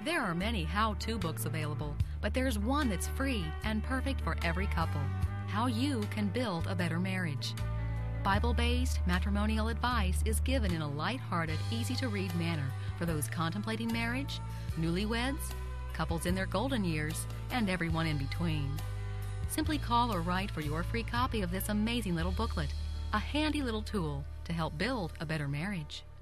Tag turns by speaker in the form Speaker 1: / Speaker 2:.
Speaker 1: There are many how-to books available, but there's one that's free and perfect for every couple. How you can build a better marriage. Bible-based matrimonial advice is given in a light-hearted, easy-to-read manner for those contemplating marriage, newlyweds, couples in their golden years, and everyone in between. Simply call or write for your free copy of this amazing little booklet, a handy little tool to help build a better marriage.